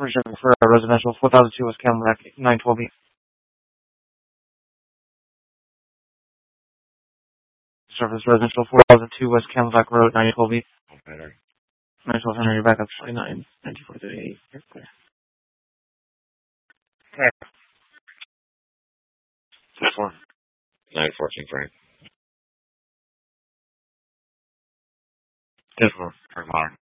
checking for residential 4002 West Camelback 912B. Service residential 4002 West Camelback Road 912B. 912 your backup 29 1943. You're clear. Okay. 4. 914 Frank. 10-4. Frank Modern.